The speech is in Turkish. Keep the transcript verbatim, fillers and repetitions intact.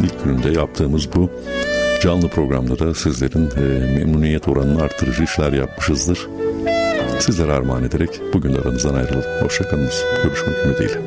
ilk gününde yaptığımız bu canlı programda da sizlerin e, memnuniyet oranını arttırıcı işler yapmışızdır. Sizlere armağan ederek bugün de aranızdan ayrılalım. Hoşçakalınız. Görüşmek ümidiyle.